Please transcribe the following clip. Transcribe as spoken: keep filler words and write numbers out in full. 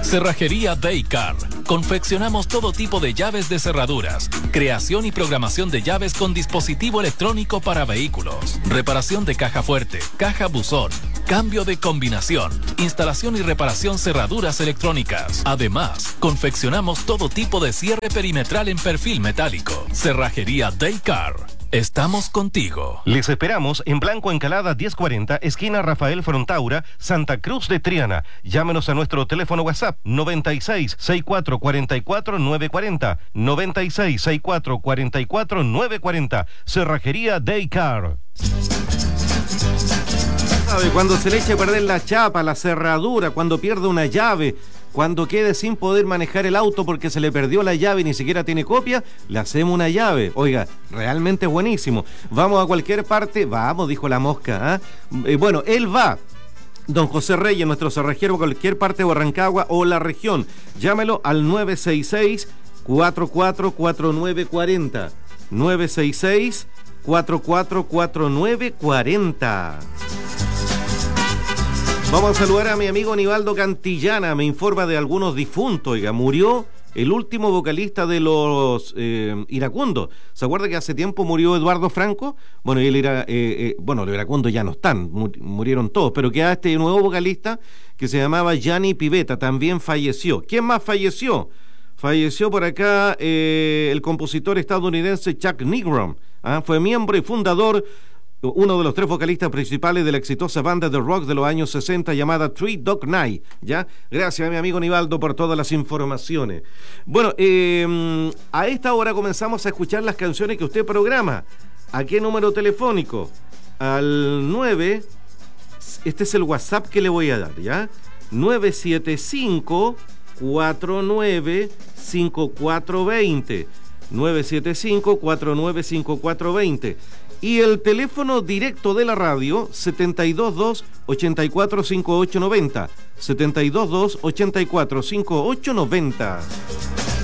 Cerrajería Daycar. Confeccionamos todo tipo de llaves de cerraduras, creación y programación de llaves con dispositivo electrónico para vehículos, reparación de caja fuerte, caja buzón, cambio de combinación, instalación y reparación cerraduras electrónicas. Además, confeccionamos todo tipo de cierre perimetral en perfil metálico. Cerrajería Daycar. Estamos contigo. Les esperamos en Blanco Encalada diez cuarenta, esquina Rafael Frontaura, Santa Cruz de Triana. Llámenos a nuestro teléfono WhatsApp noventa y seis, sesenta y cuatro, cuarenta y cuatro, novecientos cuarenta, noventa y seis, sesenta y cuatro, cuarenta y cuatro, novecientos cuarenta. Cerrajería Daycar. ¿Sabe? Cuando se le eche a perder la chapa, la cerradura, cuando pierde una llave, cuando quede sin poder manejar el auto porque se le perdió la llave y ni siquiera tiene copia, le hacemos una llave. Oiga, realmente es buenísimo. Vamos a cualquier parte, vamos, dijo la mosca. ¿eh? Eh, bueno, él va. Don José Reyes, nuestro cerrajero, a cualquier parte de Rancagua o la región. Llámelo al nueve seis seis, cuatro cuatro cuatro nueve cuatro cero. nueve seis seis, cuatro cuatro cuatro nueve cuatro cero. Vamos a saludar a mi amigo Nivaldo Cantillana. Me informa de algunos difuntos. Oiga, murió el último vocalista de los eh, Iracundos. ¿Se acuerda que hace tiempo murió Eduardo Franco? Bueno, él era, eh, eh, bueno, los Iracundos ya no están, murieron todos, pero queda este nuevo vocalista que se llamaba Gianni Pivetta, también falleció. ¿Quién más falleció? Falleció por acá eh, el compositor estadounidense Chuck Negron. ¿ah? Fue miembro y fundador, uno de los tres vocalistas principales de la exitosa banda de rock de los años sesenta llamada Three Dog Night, ¿ya? Gracias a mi amigo Nivaldo por todas las informaciones. Bueno, eh, a esta hora comenzamos a escuchar las canciones que usted programa. ¿A qué número telefónico? Al nueve, este es el WhatsApp que le voy a dar, ¿ya? nueve siete cinco, cuatro nueve cinco cuatro dos cero. nueve siete cinco, cuatro nueve cinco cuatro dos cero. Y el teléfono directo de la radio, setenta y dos dos, ochenta y cuatro, cincuenta y ocho noventa. setenta y dos dos, ochenta y cuatro, cincuenta y ocho noventa.